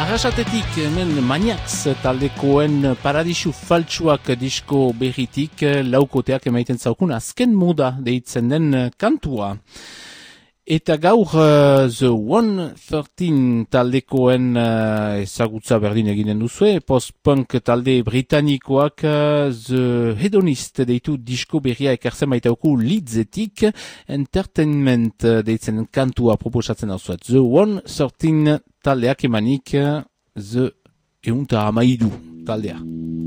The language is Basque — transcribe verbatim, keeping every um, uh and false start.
Arrasatetik hemen Maniacs taldekoen Paradisu Faltsuak disko berritik laukoteak emaiten zaukun azken moda deitzen den kantua. Eta gaur uh, The one thirteen taldekoen uh, ezagutza berdin eginen duzue, post-punk talde britanikoak uh, The Hedonist deitu disko berria ekartzen baitauku Leedsetik, Entertainment uh, deitzen kantua proposatzen hauzuet. The one thirteen taldeak emanik uh, The eunta amaidu taldea.